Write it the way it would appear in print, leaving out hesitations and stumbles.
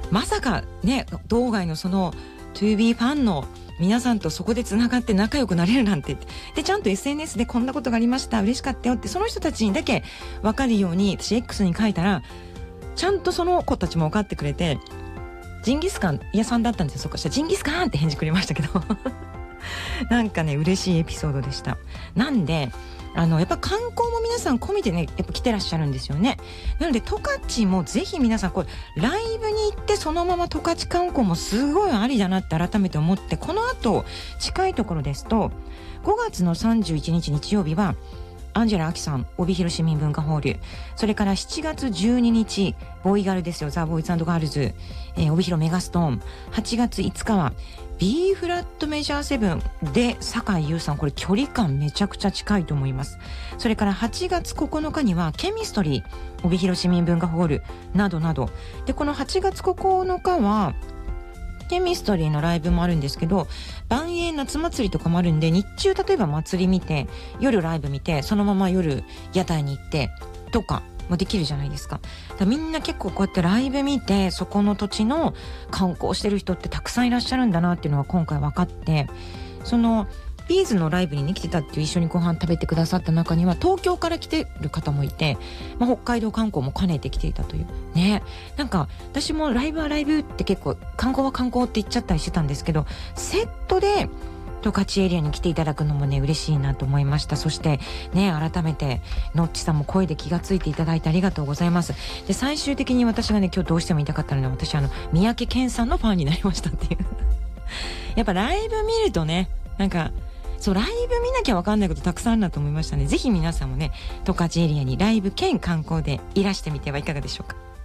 まさかね道外のその 2B ファンの皆さんとそこでつながって仲良くなれるなんて、でちゃんと SNS でこんなことがありました嬉しかったよってその人たちにだけ分かるように私 X に書いたらちゃんとその子たちも分かってくれて、ジンギスカン屋さんだったんですよ。そこしたらジンギスカンって返事くれましたけどなんかね嬉しいエピソードでした。なんでやっぱ観光も皆さん込みでねやっぱ来てらっしゃるんですよね。なので十勝もぜひ皆さんこれライブに行ってそのまま十勝観光もすごいありだなって改めて思って、この後近いところですと5月の31日日曜日はアンジェラ・アキさん帯広市民文化ホール、それから7月12日ボーイガルですよ、ザ・ボーイズ&ガールズ、帯広メガストーン、8月5日は B フラットメジャー7で酒井優さん、これ距離感めちゃくちゃ近いと思います。それから8月9日にはケミストリー帯広市民文化ホールなどなどで、この8月9日はケミストリーのライブもあるんですけど、万栄夏祭りとかもあるんで、日中例えば祭り見て夜ライブ見てそのまま夜屋台に行ってとかもできるじゃないですか。だからみんな結構こうやってライブ見てそこの土地の観光してる人ってたくさんいらっしゃるんだなっていうのが今回分かって、そのビーズのライブにね来てたっていう一緒にご飯食べてくださった中には東京から来てる方もいて、北海道観光も兼ねて来ていたというね。なんか私もライブはライブって結構観光は観光って言っちゃったりしてたんですけど、セットで十勝エリアに来ていただくのもね嬉しいなと思いました。そしてね改めてのっちさんも声で気がついていただいてありがとうございます。で最終的に私がね今日どうしても言いたかったのは、私三宅健さんのファンになりましたっていうやっぱライブ見るとねなんかそうライブ見なきゃ分かんないことたくさんあるなと思いましたね。ぜひ皆さんもね十勝エリアにライブ兼観光でいらしてみてはいかがでしょうか。